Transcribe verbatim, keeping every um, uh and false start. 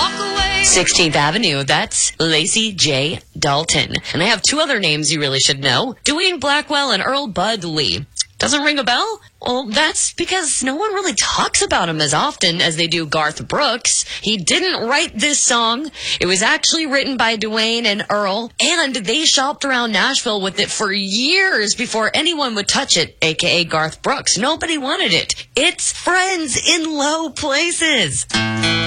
walk away. sixteenth Avenue, that's Lacey J. Dalton. And I have two other names you really should know. Dwayne Blackwell and Earl Bud Lee. Doesn't ring a bell? Well, that's because no one really talks about him as often as they do Garth Brooks. He didn't write this song. It was actually written by Dwayne and Earl, and they shopped around Nashville with it for years before anyone would touch it, a k a. Garth Brooks. Nobody wanted it. It's Friends in Low Places.